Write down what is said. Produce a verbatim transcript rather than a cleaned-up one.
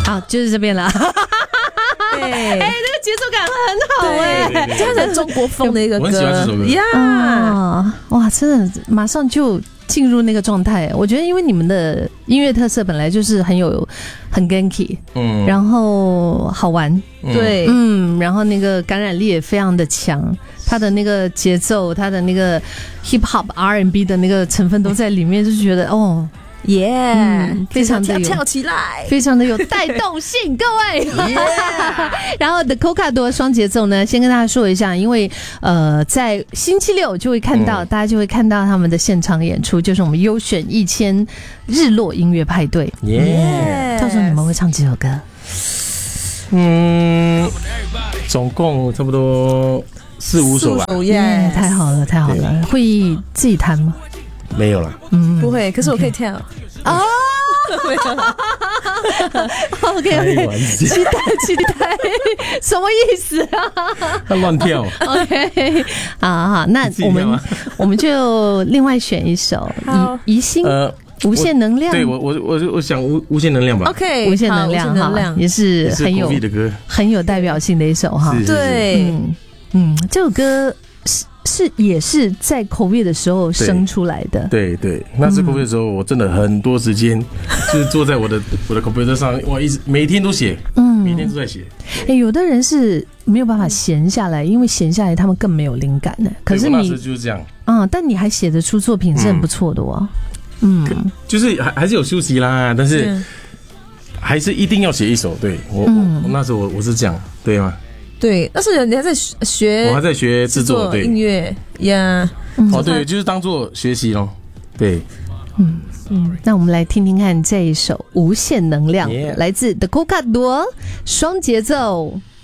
好，就是这边了。 对， 哎，这个节奏感很好哎， 这样很中国风的一个歌， 我很喜欢这首歌呀、 啊，哇，真的马上就进入那个状态。我觉得，因为你们的音乐特色本来就是很有很 ganky， 嗯，然后好玩， 嗯、对， 嗯，然后那个感染力也非常的强，它的那个节奏，它的那个 hip hop R and B 的那个成分都在里面，就觉得哦。 耶、yeah, 嗯，非常的有跳起来， 非常的有带动性，各位。Yeah 然后 The Coca 多双节奏呢，先跟大家说一下，因为呃，在星期六就会看到，嗯、大家就会看到他们的现场演出，就是我们优选一千日落音乐派对。 耶、yeah ， 到时候你们会唱几首歌？ 嗯，总共差不多四五首吧。 耶、 嗯，太好了，太好了。会自己弹吗？ 没有啦， 嗯，不会，可是我可以跳。 哦， 没有啦。 OK OK， 期待期待，什么意思啊？ 他乱跳。 OK， 好好，那我们我们就另外选一首《疑疑心》呃，无限能量。 对我我我我想无无限能量吧。 OK， 无限能量哈，也是很有的歌， 很有代表性的一首哈。 对， 嗯嗯，这首歌是。是也是在 COVID 的时候生出来的。 对 对, 对，那次 COVID 的时候，我真的很多时间就是坐在我的我的 computer 上，我一直每天都写，嗯，每天都在写。 哎、欸，有的人是没有办法闲下来，因为闲下来他们更没有灵感呢。可是你那时就是这样， 嗯，但你还写得出作品是很不错的哦。嗯，嗯就是还还是有休息啦，但是还是一定要写一首。对我，嗯、我那时候我我是这样，对吗？ 对，但是你还在学， 我还在学制作，对音乐呀。 哦，对，就是当做学习咯。对， 嗯嗯，那我们来听听看这一首《无限能量》， yeah 来自 The Coca 多双节奏。